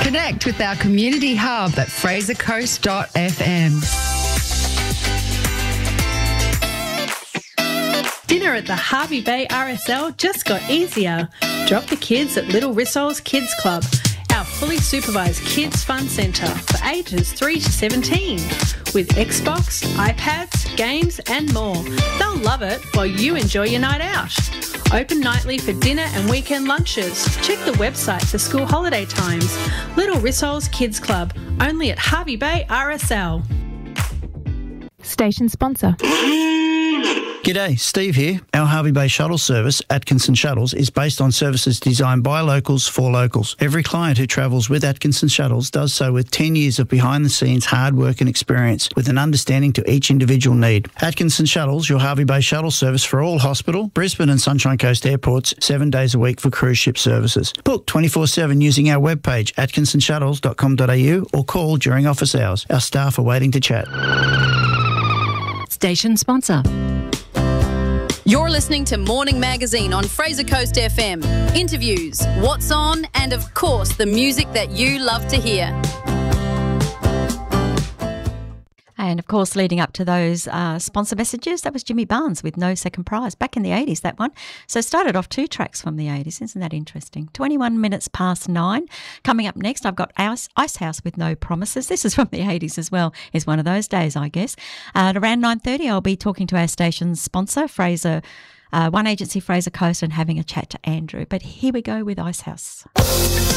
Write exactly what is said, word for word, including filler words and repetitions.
Connect with our community hub at fraser coast dot f m. Dinner at the Hervey Bay R S L just got easier. Drop the kids at Little Rissol's Kids Club, our fully supervised kids fun centre for ages three to seventeen. With Xbox, iPads, games and more. They'll love it while you enjoy your night out. Open nightly for dinner and weekend lunches. Check the website for school holiday times. Little Rissol's Kids Club, only at Hervey Bay R S L. Station sponsor. G'day, Steve here. Our Hervey Bay shuttle service, Atkinson Shuttles, is based on services designed by locals for locals. Every client who travels with Atkinson Shuttles does so with ten years of behind-the-scenes hard work and experience, with an understanding to each individual need. Atkinson Shuttles, your Hervey Bay shuttle service for all hospital, Brisbane and Sunshine Coast airports, seven days a week for cruise ship services. Book twenty-four seven using our webpage, atkinson shuttles dot com dot a u, or call during office hours. Our staff are waiting to chat. Station sponsor. You're listening to Morning Magazine on Fraser Coast F M. Interviews, what's on, and of course the music that you love to hear. And, of course, leading up to those uh, sponsor messages, that was Jimmy Barnes with No Second Prize. Back in the eighties, that one. So started off two tracks from the eighties. Isn't that interesting? twenty-one minutes past nine. Coming up next, I've got Ice, Ice House with No Promises. This is from the eighties as well. It's one of those days, I guess. Uh, at around nine thirty, I'll be talking to our station's sponsor, Fraser, uh, One Agency Fraser Coast, and having a chat to Andrew. But here we go with Ice House.